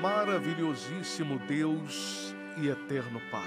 Maravilhosíssimo Deus e eterno Pai,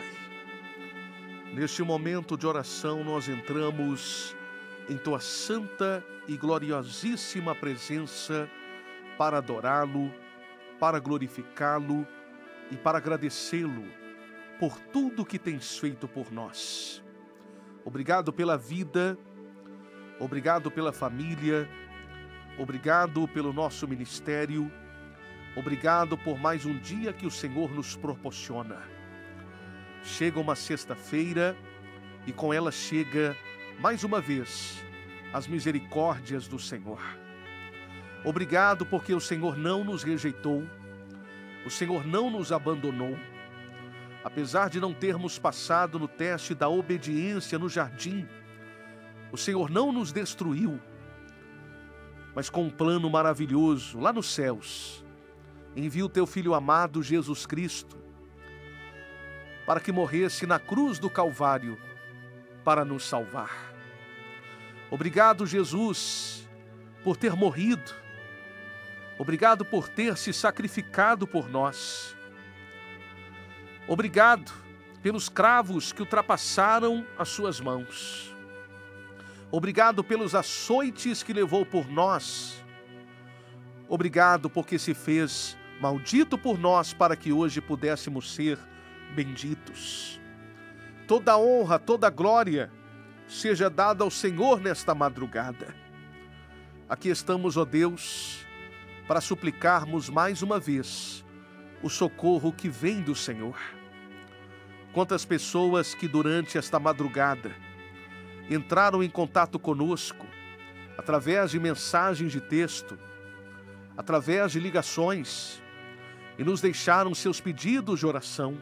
neste momento de oração nós entramos em Tua santa e gloriosíssima presença para adorá-lo, para glorificá-lo e para agradecê-lo por tudo que tens feito por nós. Obrigado pela vida, obrigado pela família, obrigado pelo nosso ministério, obrigado por mais um dia que o Senhor nos proporciona. Chega uma sexta-feira e com ela chega, mais uma vez, as misericórdias do Senhor. Obrigado porque o Senhor não nos rejeitou, o Senhor não nos abandonou. Apesar de não termos passado no teste da obediência no jardim, o Senhor não nos destruiu, mas com um plano maravilhoso lá nos céus, envia o Teu Filho amado Jesus Cristo para que morresse na cruz do Calvário para nos salvar. Obrigado, Jesus, por ter morrido. Obrigado por ter se sacrificado por nós. Obrigado pelos cravos que ultrapassaram as suas mãos. Obrigado pelos açoites que levou por nós. Obrigado porque se fez maldito por nós para que hoje pudéssemos ser benditos. Toda honra, toda glória seja dada ao Senhor nesta madrugada. Aqui estamos, ó Deus, para suplicarmos mais uma vez o socorro que vem do Senhor. Quantas pessoas que durante esta madrugada entraram em contato conosco através de mensagens de texto, através de ligações, e nos deixaram seus pedidos de oração.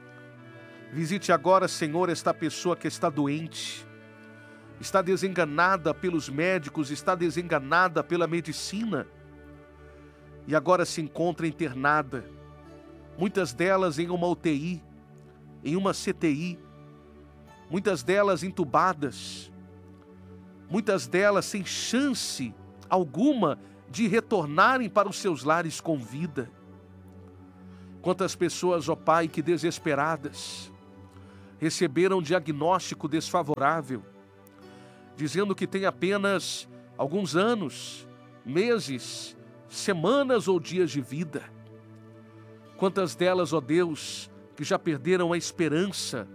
Visite agora, Senhor, esta pessoa que está doente, está desenganada pelos médicos, está desenganada pela medicina, e agora se encontra internada, muitas delas em uma UTI, em uma CTI, muitas delas entubadas, muitas delas sem chance alguma de retornarem para os seus lares com vida. Quantas pessoas, ó Pai, que desesperadas, receberam um diagnóstico desfavorável, dizendo que tem apenas alguns anos, meses, semanas ou dias de vida. Quantas delas, ó Deus, que já perderam a esperança,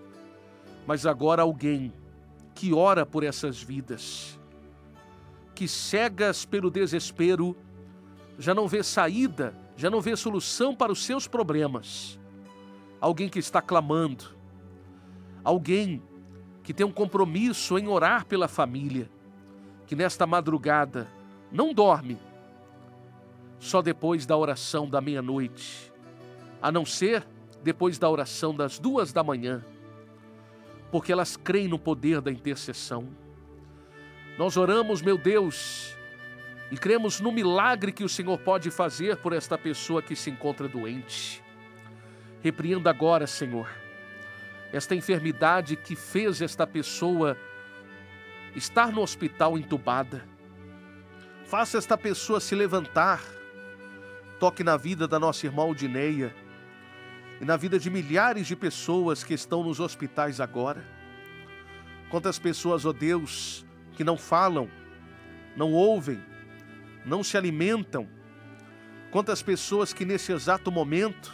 mas agora alguém que ora por essas vidas, que cegas pelo desespero, já não vê saída, já não vê solução para os seus problemas. Alguém que está clamando, alguém que tem um compromisso em orar pela família, que nesta madrugada não dorme, só depois da oração da meia-noite, a não ser depois da oração das 2 da manhã, porque elas creem no poder da intercessão. Nós oramos, meu Deus, e cremos no milagre que o Senhor pode fazer por esta pessoa que se encontra doente. Repreenda agora, Senhor, esta enfermidade que fez esta pessoa estar no hospital entubada. Faça esta pessoa se levantar. Toque na vida da nossa irmã Aldineia e na vida de milhares de pessoas que estão nos hospitais agora. Quantas pessoas, ó Deus, que não falam, não ouvem, não se alimentam. Quantas pessoas que nesse exato momento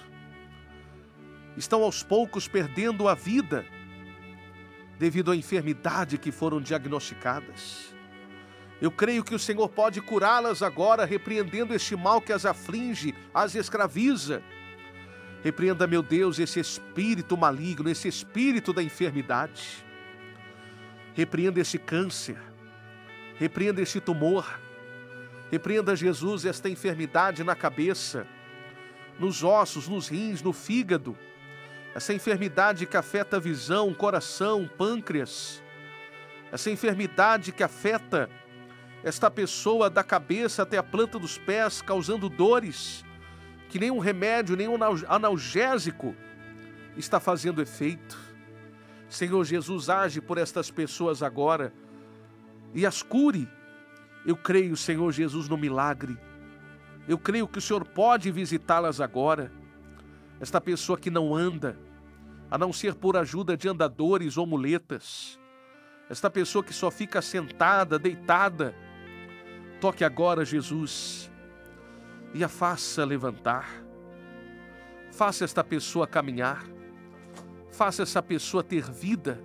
estão aos poucos perdendo a vida devido à enfermidade que foram diagnosticadas. Eu creio que o Senhor pode curá-las agora, repreendendo este mal que as aflige, as escraviza. Repreenda, meu Deus, esse espírito maligno, esse espírito da enfermidade. Repreenda esse câncer, repreenda esse tumor. Repreenda, Jesus, esta enfermidade na cabeça, nos ossos, nos rins, no fígado. Essa enfermidade que afeta a visão, coração, pâncreas. Essa enfermidade que afeta esta pessoa da cabeça até a planta dos pés, causando dores que nenhum remédio, nenhum analgésico está fazendo efeito. Senhor Jesus, age por estas pessoas agora e as cure. Eu creio, Senhor Jesus, no milagre. Eu creio que o Senhor pode visitá-las agora. Esta pessoa que não anda, a não ser por ajuda de andadores ou muletas. Esta pessoa que só fica sentada, deitada. Toque agora, Jesus, e a faça levantar. Faça esta pessoa caminhar. Faça essa pessoa ter vida.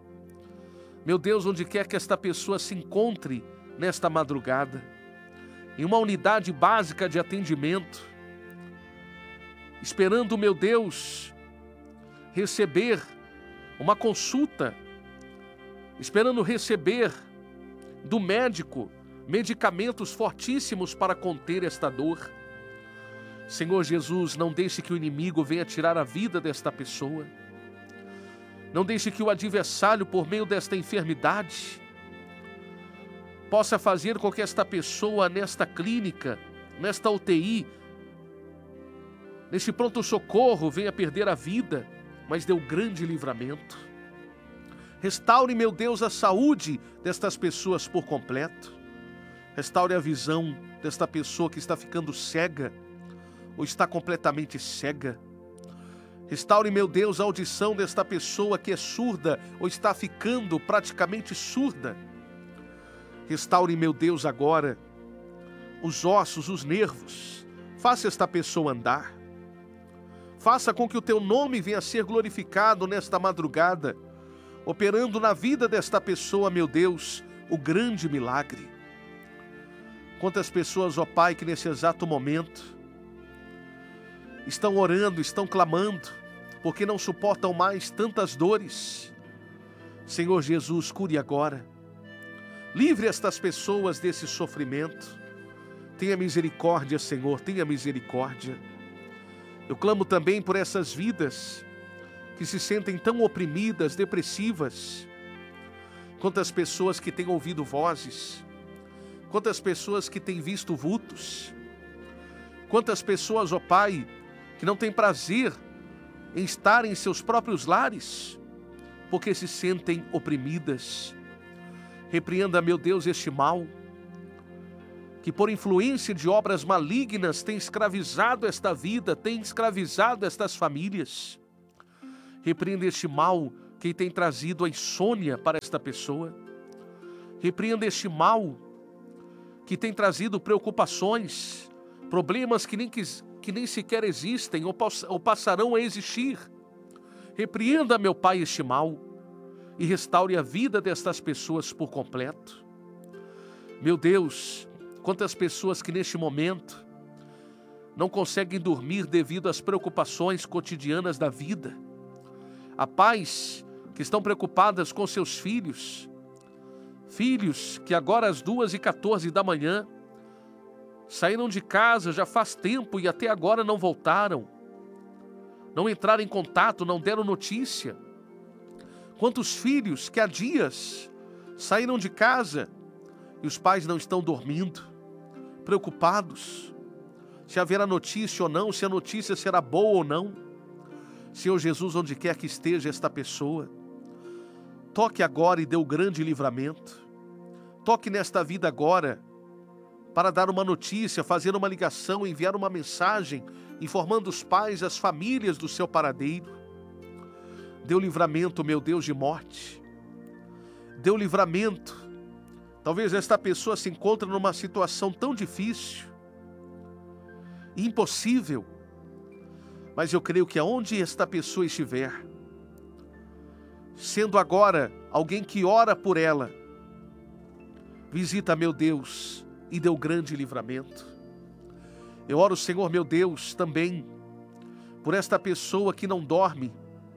Meu Deus, onde quer que esta pessoa se encontre nesta madrugada, em uma unidade básica de atendimento, esperando, meu Deus, receber uma consulta, esperando receber do médico medicamentos fortíssimos para conter esta dor. Senhor Jesus, não deixe que o inimigo venha tirar a vida desta pessoa. Não deixe que o adversário, por meio desta enfermidade, possa fazer com que esta pessoa nesta clínica, nesta UTI, neste pronto-socorro, venha perder a vida, mas dê um grande livramento. Restaure, meu Deus, a saúde destas pessoas por completo. Restaure a visão desta pessoa que está ficando cega ou está completamente cega. Restaure, meu Deus, a audição desta pessoa que é surda ou está ficando praticamente surda. Restaure, meu Deus, agora os ossos, os nervos. Faça esta pessoa andar. Faça com que o teu nome venha a ser glorificado nesta madrugada, operando na vida desta pessoa, meu Deus, o grande milagre. Quantas pessoas, ó Pai, que nesse exato momento estão orando, estão clamando, porque não suportam mais tantas dores. Senhor Jesus, cure agora. Livre estas pessoas desse sofrimento. Tenha misericórdia, Senhor, tenha misericórdia. Eu clamo também por essas vidas que se sentem tão oprimidas, depressivas. Quantas pessoas que têm ouvido vozes. Quantas pessoas que têm visto vultos. Quantas pessoas, ó Pai, que não têm prazer em estar em seus próprios lares, porque se sentem oprimidas. Repreenda, meu Deus, este mal, que por influência de obras malignas tem escravizado esta vida, tem escravizado estas famílias. Repreenda este mal que tem trazido a insônia para esta pessoa. Repreenda este mal que tem trazido preocupações, problemas que nem sequer existem ou passarão a existir. Repreenda, meu Pai, este mal e restaure a vida destas pessoas por completo. Meu Deus, quantas pessoas que neste momento não conseguem dormir devido às preocupações cotidianas da vida. Há pais que estão preocupadas com seus filhos, filhos que agora às 2h14 da manhã saíram de casa já faz tempo e até agora não voltaram. Não entraram em contato, não deram notícia. Quantos filhos que há dias saíram de casa e os pais não estão dormindo, preocupados, se haverá notícia ou não, se a notícia será boa ou não. Senhor Jesus, onde quer que esteja esta pessoa, toque agora e dê o grande livramento. Toque nesta vida agora, para dar uma notícia, fazer uma ligação, enviar uma mensagem, informando os pais, as famílias do seu paradeiro. Dê o livramento, meu Deus, de morte. Dê o livramento. Talvez esta pessoa se encontre numa situação tão difícil, impossível, mas eu creio que aonde esta pessoa estiver, sendo agora alguém que ora por ela, visita, meu Deus, e dê o grande livramento. Eu oro, Senhor, meu Deus, também por esta pessoa que não dorme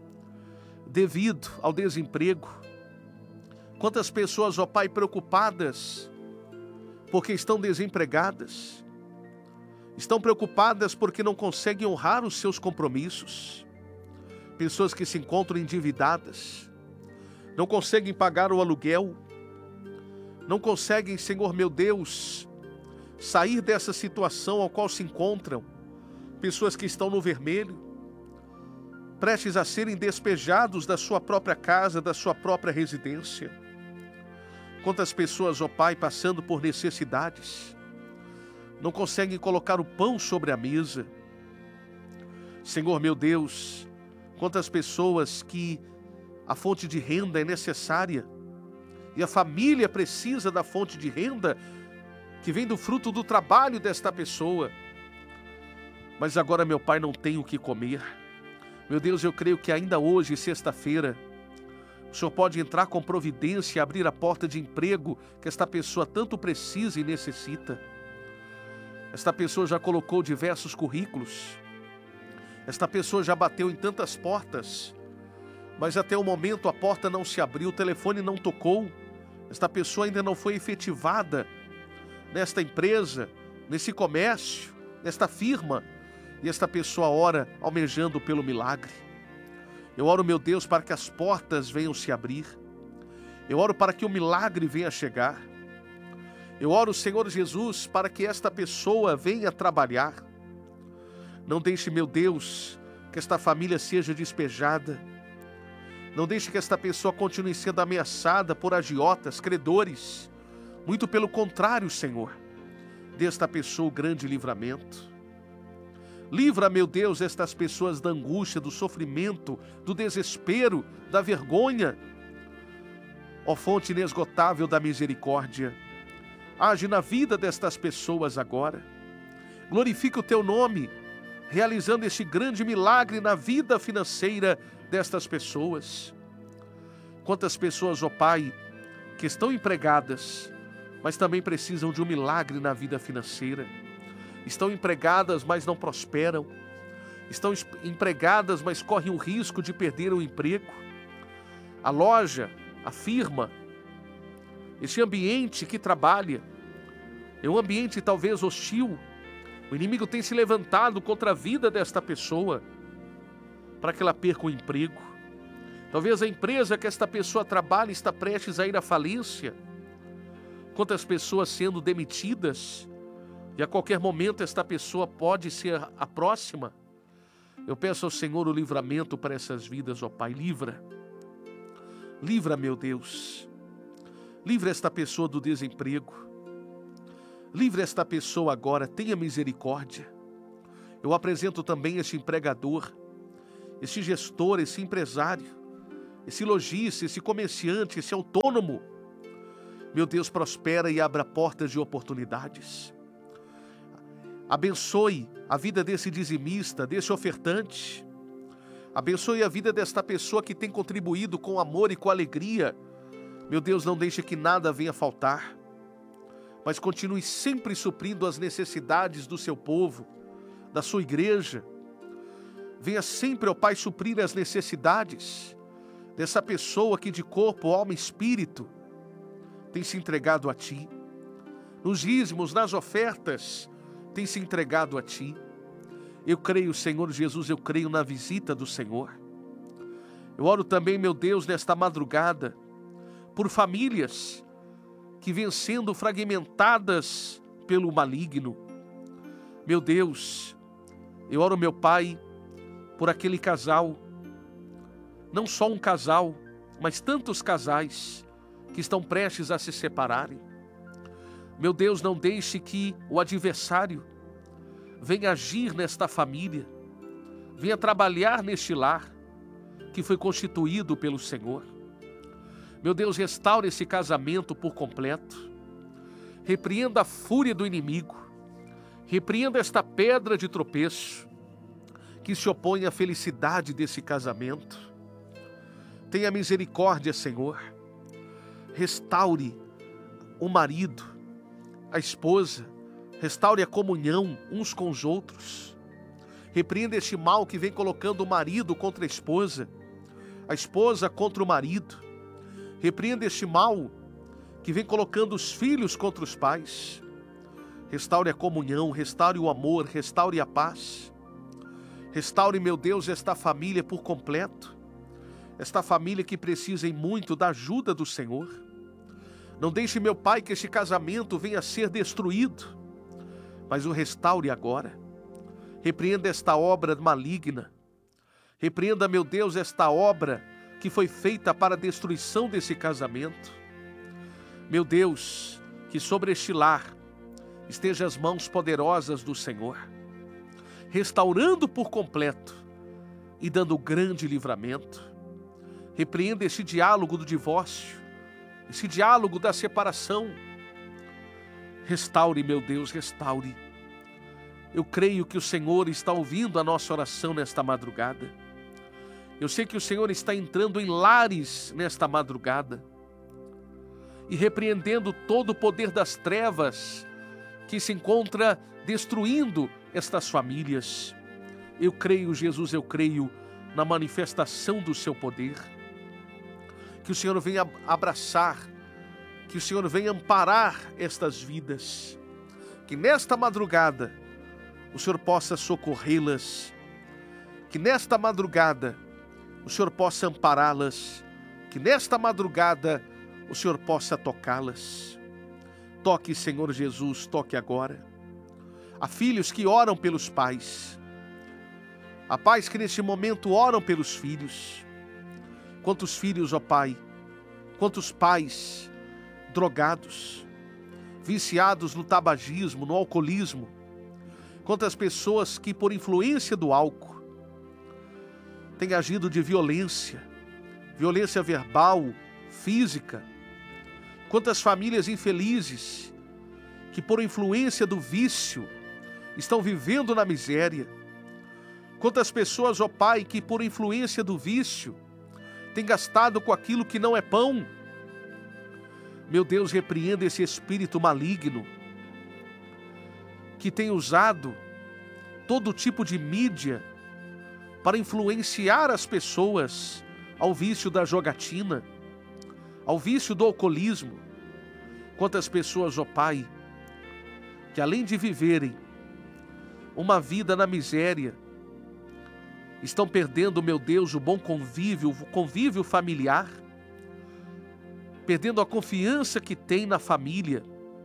devido ao desemprego. Quantas pessoas, ó Pai, preocupadas porque estão desempregadas, estão preocupadas porque não conseguem honrar os seus compromissos. Pessoas que se encontram endividadas, não conseguem pagar o aluguel, não conseguem, Senhor meu Deus, sair dessa situação ao qual se encontram. Pessoas que estão no vermelho, prestes a serem despejados da sua própria casa, da sua própria residência. Quantas pessoas, ó Pai, passando por necessidades. não conseguem colocar o pão sobre a mesa. Senhor meu Deus, quantas pessoas que a fonte de renda é necessária e a família precisa da fonte de renda que vem do fruto do trabalho desta pessoa. Mas agora, meu Pai, não tem o que comer. Meu Deus, eu creio que ainda hoje, sexta-feira, o Senhor pode entrar com providência e abrir a porta de emprego que esta pessoa tanto precisa e necessita. Esta pessoa já colocou diversos currículos. Esta pessoa já bateu em tantas portas, mas até o momento a porta não se abriu, o telefone não tocou. Esta pessoa ainda não foi efetivada nesta empresa, nesse comércio, nesta firma. E esta pessoa ora almejando pelo milagre. Eu oro, meu Deus, para que as portas venham se abrir. Eu oro para que o milagre venha chegar. Eu oro, Senhor Jesus, para que esta pessoa venha trabalhar. Não deixe, meu Deus, que esta família seja despejada. Não deixe que esta pessoa continue sendo ameaçada por agiotas, credores. Muito pelo contrário, Senhor. Dê esta pessoa o grande livramento. Livra, meu Deus, estas pessoas da angústia, do sofrimento, do desespero, da vergonha. Ó fonte inesgotável da misericórdia, age na vida destas pessoas agora. Glorifica o teu nome, realizando este grande milagre na vida financeira destas pessoas. Quantas pessoas, ó Pai, que estão empregadas, mas também precisam de um milagre na vida financeira. Estão empregadas, mas não prosperam. Estão empregadas, mas correm o risco de perder o emprego. A loja, a firma, este ambiente que trabalha, é um ambiente talvez hostil. O inimigo tem se levantado contra a vida desta pessoa para que ela perca o emprego. Talvez a empresa que esta pessoa trabalha está prestes a ir à falência. Quantas pessoas sendo demitidas, e a qualquer momento esta pessoa pode ser a próxima. Eu peço ao Senhor o livramento para essas vidas, ó Pai. Livra, meu Deus. Livra esta pessoa do desemprego. Livra esta pessoa agora, tenha misericórdia. Eu apresento também este empregador, este gestor, esse empresário, esse lojista, esse comerciante, esse autônomo. Meu Deus, prospera e abra portas de oportunidades. Abençoe a vida desse dizimista, desse ofertante. Abençoe a vida desta pessoa que tem contribuído com amor e com alegria. Meu Deus, não deixe que nada venha faltar, mas continue sempre suprindo as necessidades do seu povo, da sua igreja. Venha sempre, ó Pai, suprir as necessidades dessa pessoa que de corpo, alma e espírito tem se entregado a Ti. Nos dízimos, nas ofertas, tem se entregado a Ti. Eu creio, Senhor Jesus, eu creio na visita do Senhor. Eu oro também, meu Deus, nesta madrugada, por famílias que vêm sendo fragmentadas pelo maligno. Meu Deus, eu oro, meu Pai, por aquele casal, não só um casal, mas tantos casais que estão prestes a se separarem. Meu Deus, não deixe que o adversário venha agir nesta família, venha trabalhar neste lar que foi constituído pelo Senhor. Meu Deus, restaure esse casamento por completo. Repreenda a fúria do inimigo. Repreenda esta pedra de tropeço que se opõe à felicidade desse casamento. Tenha misericórdia, Senhor. Restaure o marido, a esposa, restaure a comunhão uns com os outros. Repreenda este mal que vem colocando o marido contra a esposa contra o marido. Repreenda este mal que vem colocando os filhos contra os pais. Restaure a comunhão, restaure o amor, restaure a paz. Restaure, meu Deus, esta família por completo. Esta família que precisa em muito da ajuda do Senhor. Não deixe, meu Pai, que este casamento venha a ser destruído, mas o restaure agora. Repreenda esta obra maligna. Repreenda, meu Deus, esta obra que foi feita para a destruição desse casamento. Meu Deus, que sobre este lar, esteja as mãos poderosas do Senhor, restaurando por completo e dando grande livramento. Repreenda esse diálogo do divórcio, esse diálogo da separação. Restaure, meu Deus, restaure. Eu creio que o Senhor está ouvindo a nossa oração nesta madrugada. Eu sei que o Senhor está entrando em lares nesta madrugada e repreendendo todo o poder das trevas que se encontra destruindo estas famílias. Eu creio, Jesus, eu creio na manifestação do seu poder. Que o Senhor venha abraçar, que o Senhor venha amparar estas vidas. Que nesta madrugada o Senhor possa socorrê-las. Que nesta madrugada o Senhor possa ampará-las. Que nesta madrugada o Senhor possa tocá-las. Toque, Senhor Jesus, toque agora. Há filhos que oram pelos pais. Há pais que neste momento oram pelos filhos. Quantos filhos, ó Pai, quantos pais drogados, viciados no tabagismo, no alcoolismo. Quantas pessoas que por influência do álcool têm agido de violência, violência verbal, física. Quantas famílias infelizes que por influência do vício estão vivendo na miséria. Quantas pessoas, ó Pai, que por influência do vício têm gastado com aquilo que não é pão. Meu Deus, repreenda esse espírito maligno que tem usado todo tipo de mídia para influenciar as pessoas ao vício da jogatina, ao vício do alcoolismo. Quantas pessoas, ó Pai, que além de viverem uma vida na miséria, estão perdendo, meu Deus, o bom convívio, o convívio familiar, perdendo a confiança que tem na família,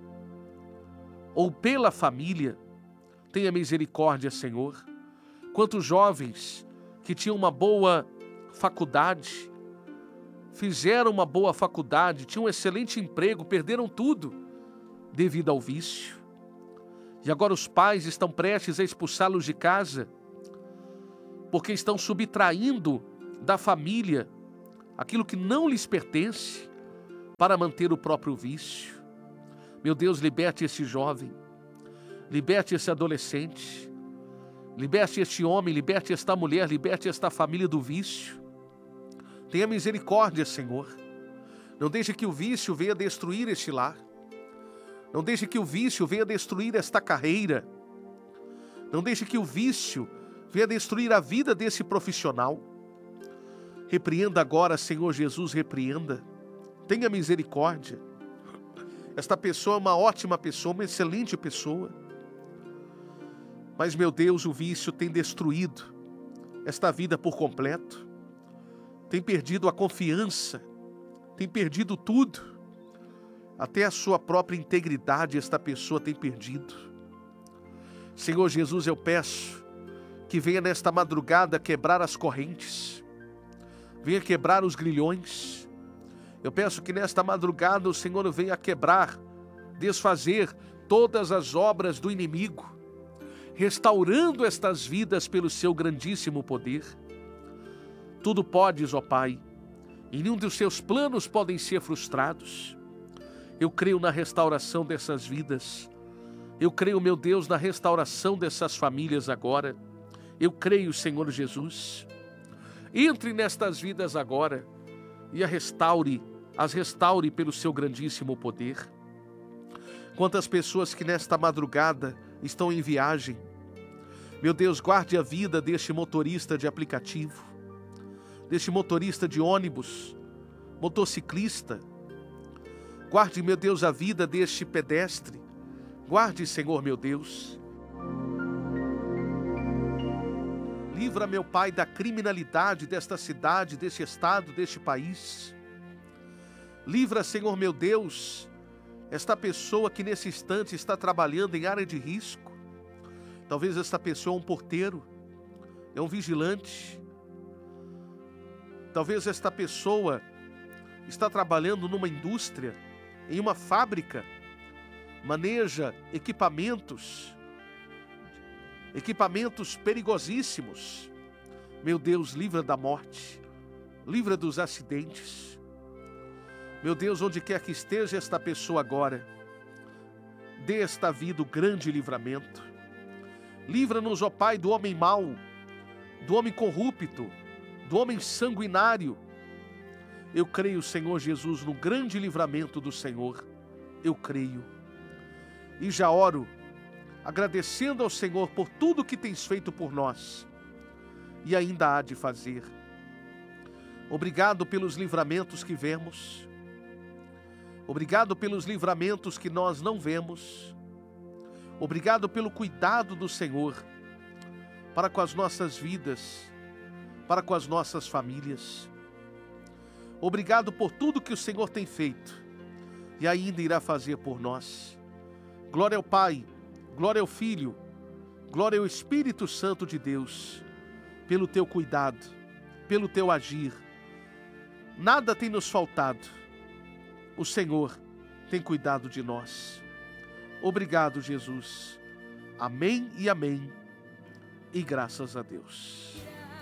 ou pela família. Tenha misericórdia, Senhor. Quantos jovens que tinham uma boa faculdade, fizeram uma boa faculdade, tinham um excelente emprego, perderam tudo devido ao vício. E agora os pais estão prestes a expulsá-los de casa, porque estão subtraindo da família aquilo que não lhes pertence para manter o próprio vício. Meu Deus, liberte esse jovem, liberte esse adolescente, liberte este homem, liberte esta mulher, liberte esta família do vício. Tenha misericórdia, Senhor. Não deixe que o vício venha destruir este lar. Não deixe que o vício venha destruir esta carreira. Não deixe que o vício venha destruir a vida desse profissional. Repreenda agora, Senhor Jesus, repreenda. Tenha misericórdia. Esta pessoa é uma ótima pessoa, uma excelente pessoa. Mas, meu Deus, o vício tem destruído esta vida por completo. Tem perdido a confiança, tem perdido tudo. Até a sua própria integridade esta pessoa tem perdido. Senhor Jesus, eu peço que venha nesta madrugada quebrar as correntes, venha quebrar os grilhões. Eu peço que nesta madrugada o Senhor venha quebrar, desfazer todas as obras do inimigo, restaurando estas vidas pelo seu grandíssimo poder. Tudo podes, ó Pai, e nenhum dos seus planos podem ser frustrados. Eu creio na restauração dessas vidas. Eu creio, meu Deus, na restauração dessas famílias agora. Eu creio, Senhor Jesus. Entre nestas vidas agora e as restaure pelo seu grandíssimo poder. Quantas pessoas que nesta madrugada estão em viagem. Meu Deus, guarde a vida deste motorista de aplicativo, deste motorista de ônibus, motociclista. Guarde, meu Deus, a vida deste pedestre. Guarde, Senhor, meu Deus. Livra, meu Pai, da criminalidade desta cidade, deste estado, deste país. Livra, Senhor, meu Deus, esta pessoa que nesse instante está trabalhando em área de risco. Talvez esta pessoa é um porteiro, é um vigilante. Talvez esta pessoa está trabalhando numa indústria, em uma fábrica, maneja equipamentos perigosíssimos. Meu Deus, livra da morte, livra dos acidentes. Meu Deus, onde quer que esteja esta pessoa agora, dê esta vida o grande livramento. Livra-nos, ó Pai, do homem mau, do homem corrupto, do homem sanguinário. Eu creio, Senhor Jesus, no grande livramento do Senhor. Eu creio. E já oro, agradecendo ao Senhor por tudo que tens feito por nós e ainda há de fazer. Obrigado pelos livramentos que vemos. Obrigado pelos livramentos que nós não vemos. Obrigado pelo cuidado do Senhor para com as nossas vidas, para com as nossas famílias. Obrigado por tudo que o Senhor tem feito e ainda irá fazer por nós. Glória ao Pai, glória ao Filho, glória ao Espírito Santo de Deus, pelo teu cuidado, pelo teu agir. Nada tem nos faltado. O Senhor tem cuidado de nós. Obrigado, Jesus. Amém e amém. E graças a Deus.